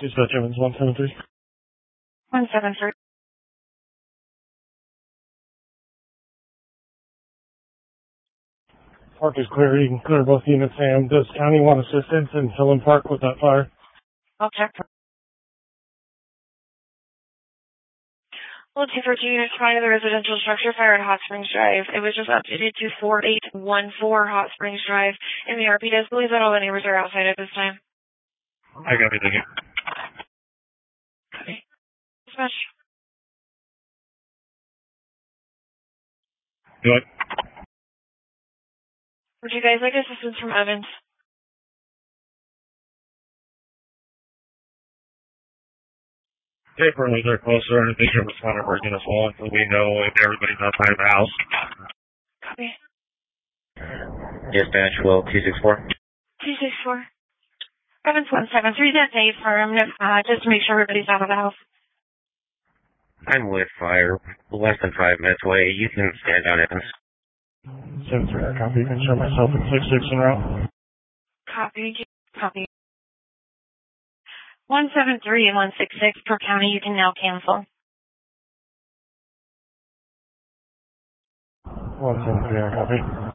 Dispatch Evans 173. 173. Park is clear. You can clear both units, Sam. Does county want assistance in filling Park with that fire? I'll check. Well, 242 units fire the residential structure fire at Hot Springs Drive. It was just updated to 4814 Hot Springs Drive. And the RP does believe that all the neighbors are outside at this time. I got everything here. Copy. Dispatch. Good. Would you guys like assistance from Evans? Okay, currently they're closer, and I think you're responding for units one, so we know if everybody's outside of the house. Copy. Dispatch, well, 264. 264. Evans 173, that's a firm, just to make sure everybody's out of the house. I'm with fire, less than 5 minutes away. You can stand down, Evans. 7-3, I copy. You can show myself at 6-6 en route. Copy. Copy. 173 and 166 per county, you can now cancel. 173, I copy.